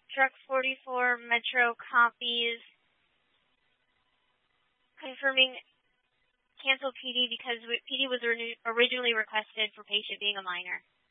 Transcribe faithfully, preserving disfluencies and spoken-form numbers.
Truck forty-four Metro copies confirming cancel P D because P D was originally requested for patient being a minor.